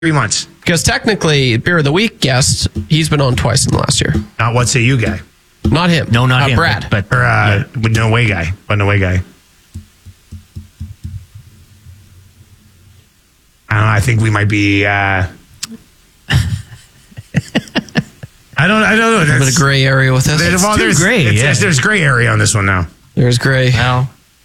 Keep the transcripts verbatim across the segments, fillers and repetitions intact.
Three months. Because technically, Beer of the Week guest, he's been on twice in the last year. Not What Say You guy. Not him. No, not uh, him. Brad. But, Or uh, yeah. No Way guy. But No Way guy. I don't know. I think we might be... Uh, I don't I don't know. A bit of gray area with this. There's, well, too there's, gray, it's, yeah. there's, there's gray area on this one now. There's gray. well,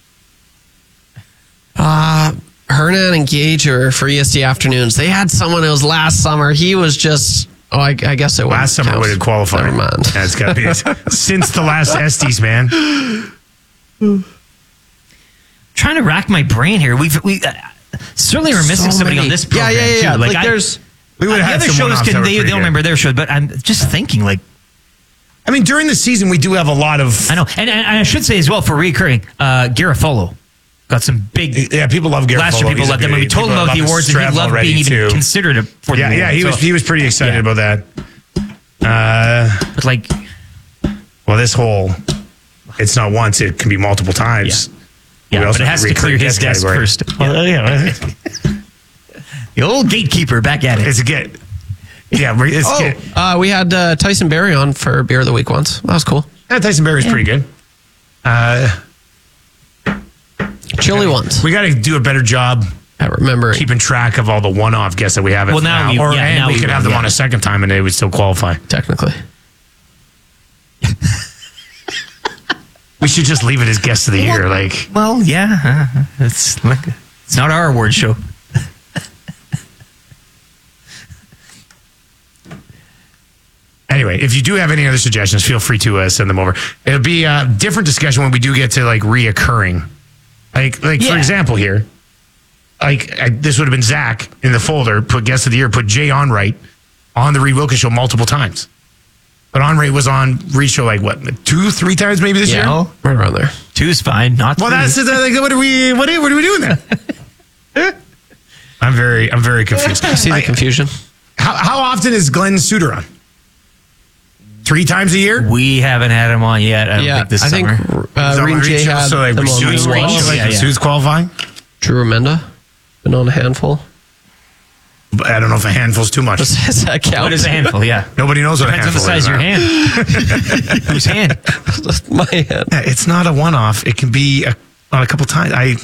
Uh, Hernan and Gage are for E S D Afternoons. They had someone who was last summer. He was just... Oh, I, I guess it was. Last summer we did qualify. Never mind. That's got to be it. Since the last Estes, man. trying to rack my brain here. We've we uh, certainly we're missing So somebody many. on this Yeah, program yeah, yeah, too. yeah. Like, Like, I, there's- We would uh, have the had other some shows one-offs can that were they, they pretty don't good. remember their shows, but I'm just thinking like. I mean, during the season, we do have a lot of... I know, and, and I should say as well for recurring, uh, Garofalo got some big. Yeah, people love Garofalo. Last year, people He's a loved him. When we good- told him people about the love awards, and he Streb loved already, being even too. considered for the Yeah, yeah, he award. was So, he was pretty excited yeah. about that. Uh, but like, well, this whole, it's not once, it can be multiple times. yeah, We but also it have has the to clear recurring his guest desk category. first. Well, yeah, The old gatekeeper back at it. it's a get. Yeah, we're- it's Oh, get. uh, we had uh, Tyson Berry on for Beer of the Week once. That was cool. Yeah, Tyson Berry's pretty good. Uh, Chilly ones. we got to do a better job I remember. keeping track of all the one-off guests that we have. Well, now we- or yeah, and now we we could will, have them yeah. on a second time, and they would still qualify. Technically. We should just leave it as guest of the year. Like, Well, yeah, uh, it's like it's not our award show. anyway, if you do have any other suggestions, feel free to uh, send them over. It'll be a different discussion when we do get to like reoccurring. Like, like for Yeah. example, here, like I, this would have been Zach in the folder. Put guest of the year. Put Jay Onright on the Reed Wilkins show multiple times. But Onright was on Reed's show like what, two, three times maybe this year. well, Right around there. two's fine, not Well, three. that's like, what are we? What are, what are we doing there? I'm very, I'm very confused. See the I- confusion? how, how often is Glenn Suter on? Three times a year. We haven't had him on yet. I don't Yeah, think this I think summer. uh, Is that Reed what J Reed shows? had So like them on Sue's, once. once. like Yeah, yeah. Sue's qualifying. Drew Remenda, been on a handful. But I don't know if a handful's too much. Does that count? What is a handful? Yeah. Nobody knows what a Depends on handful the size of your is. hand. Whose hand? My hand. Yeah, it's not a one-off. It can be a, on a couple times. I,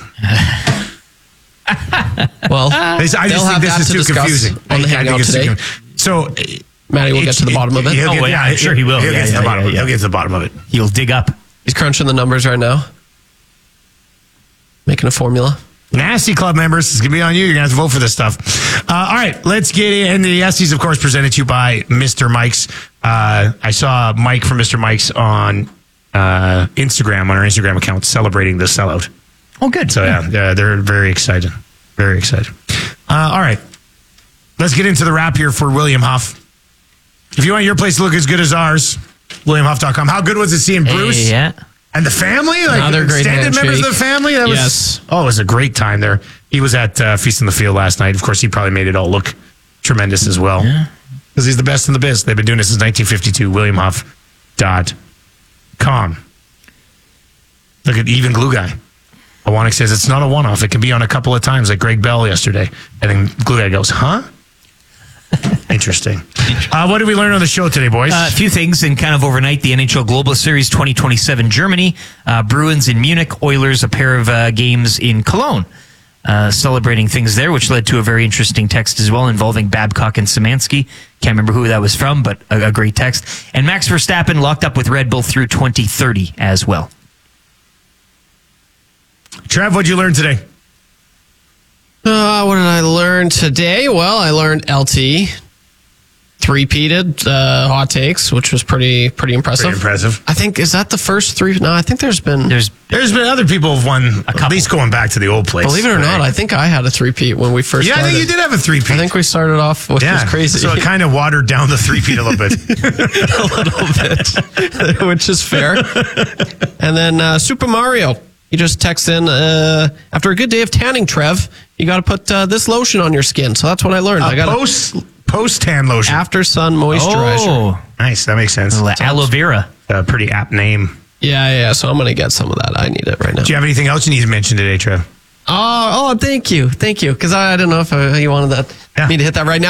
Well, this, I they'll just have think this that is to too discuss confusing. on the I- I think hangout it's too today. confusing. So, Matty will get it's- to the bottom of it. He'll Oh, get, yeah, I'm sure he will. He'll Yeah, get to yeah, the bottom. yeah, yeah. He'll get to the bottom of it. He'll dig up. He's crunching the numbers right now, making a formula. Nasty Club members, it's going to be on you. You're going to have to vote for this stuff. Uh, all right, let's get in. The Estes, of course, presented to you by Mister Mike's. Uh, I saw Mike from Mister Mike's on uh, Instagram, on our Instagram account, celebrating the sellout. Oh, good. So, yeah, yeah they're very excited. Very excited. Uh, all right, let's get into the wrap here for William Huff. If you want your place to look as good as ours, william huff dot com. How good was it seeing Bruce? Yeah. And the family, like Another great extended members of handshake. the family. That was, Yes. Oh, it was a great time there. He was at uh, Feast on the Field last night. Of course, he probably made it all look tremendous as well. Because he's the best in the biz. They've been doing this since nineteen fifty-two. william huff dot com. Look at Even Glue Guy. Awanik says it's not a one-off. It can be on a couple of times, like Greg Bell yesterday. And then Glue Guy goes, huh? Interesting. Uh, what did we learn on the show today, boys? Uh, a few things in kind of overnight. The N H L Global Series twenty twenty-seven Germany, uh, Bruins in Munich, Oilers a pair of uh, games in Cologne. Uh, celebrating things there, which led to a very interesting text as well involving Babcock and Szymanski. Can't remember who that was from, but a, a great text. And Max Verstappen locked up with Red Bull through twenty thirty as well. Trev, what'd you learn today? Uh, what did I learn today? Well, I learned L T three-peated uh, hot takes, which was pretty pretty impressive. Pretty impressive. I think, is that the first three? No, I think there's been, There's There's been other people who've won, at least going back to the old place. believe it or not, I think I had a three-peat when we first Yeah, I started. think you did have a three-peat. I think we started off, which yeah. was crazy. So it kind of watered down the three-peat a little bit. a little bit, which is fair. And then uh, Super Mario, he just texts in, uh, after a good day of tanning, Trev, you got to put uh, this lotion on your skin. So that's what I learned. I A got post, post-tan lotion. after sun moisturizer. oh, Nice, that makes sense. aloe vera. A pretty apt name. Yeah, yeah. So I'm going to get some of that. I need it right now. Do you have anything else you need to mention today, Trev? Oh, oh, thank you. Thank you. Because I, I didn't know if uh, you wanted that Yeah. Need to hit that right now.